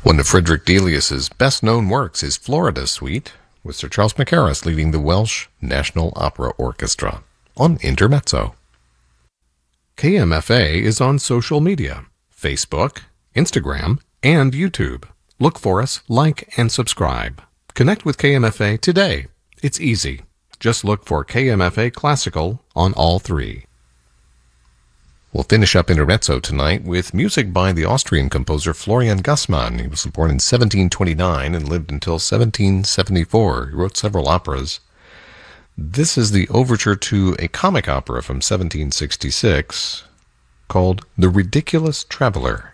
One of Frederick Delius's best-known works is Florida Suite, with Sir Charles Mackerras leading the Welsh National Opera Orchestra on Intermezzo. KMFA is on social media, Facebook, Instagram, and YouTube. Look for us, like, and subscribe. Connect with KMFA today. It's easy. Just look for KMFA Classical on all three. We'll finish up Intermezzo tonight with music by the Austrian composer Florian Gassmann. He was born in 1729 and lived until 1774. He wrote several operas. This is the overture to a comic opera from 1766 called The Ridiculous Traveler.